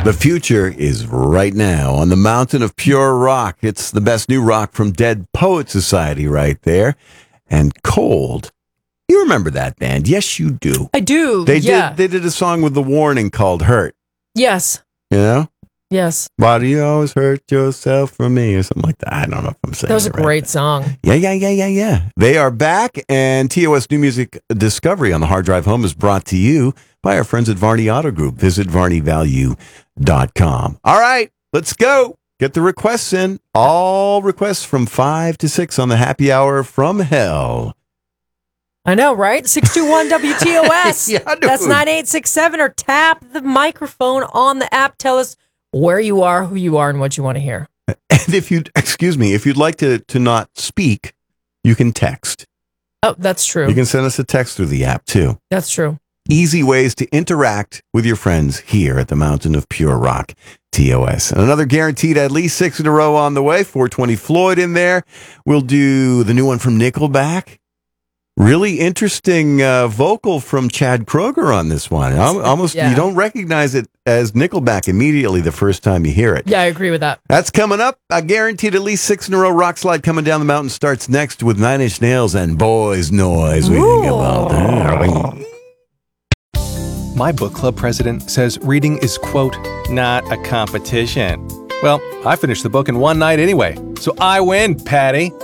The future is right now on the mountain of pure rock. It's the best new rock from Dead Poet Society right there. And Cold. You remember that band? Yes, you do. I do. They did a song with The Warning called Hurt. Yes. You know? Yes. Why do you always hurt yourself for me? Or something like that. I don't know if I'm saying that was a right. great song. Yeah. They are back, and TOS New Music Discovery on the Hard Drive Home is brought to you by our friends at Varney Auto Group. Visit varneyvalue.com. All right, let's go. Get the requests in. All requests from 5 to 6 on the happy hour from hell. I know, right? 621 WTOS. Yeah, dude. That's 9867, or tap the microphone on the app. Tell us where you are, who you are, and what you want to hear. And if you'd like to not speak, you can text. Oh, that's true. You can send us a text through the app, too. That's true. Easy ways to interact with your friends here at the Mountain of Pure Rock, TOS. And another guaranteed at least 6 in a row on the way. 420 Floyd in there. We'll do the new one from Nickelback. Really interesting vocal from Chad Kroeger on this one. Almost You don't recognize it as Nickelback immediately the first time you hear it. Yeah, I agree with that. That's coming up. I guaranteed at least 6 in a row. Rock Slide coming down the mountain starts next with 9 Inch Nails and Boys Noise. We think about that. My book club president says reading is, quote, not a competition. Well, I finished the book in one night anyway, so I win, Patty.